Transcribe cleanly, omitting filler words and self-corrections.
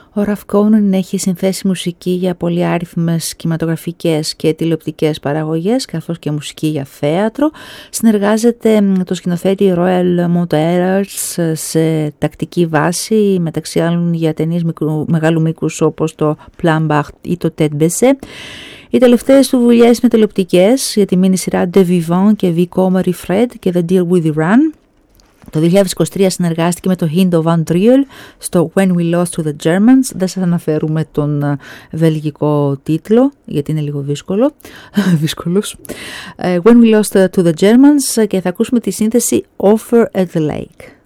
Ο Ραφ Κόνεν έχει συνθέσει μουσική για πολυάριθμες κινηματογραφικές και τηλεοπτικές παραγωγές, καθώς και μουσική για θέατρο. Συνεργάζεται με το σκηνοθέτη Royal Mountaineers σε τακτική βάση, μεταξύ άλλων για ταινίες μεγάλου μήκους όπως το Plan Bach ή το Tête Baissée. Οι τελευταίες του δουλειές με τηλεοπτικές για τη μίνι σειρά De Vivant και V. Comery Fred και The Deal with Iran. Το 2023 συνεργάστηκε με το Hindo Van Driel στο When We Lost to the Germans. Δεν σας αναφέρουμε τον βελγικό τίτλο γιατί είναι λίγο δύσκολος. When We Lost to the Germans, και θα ακούσουμε τη σύνθεση Offer at the Lake.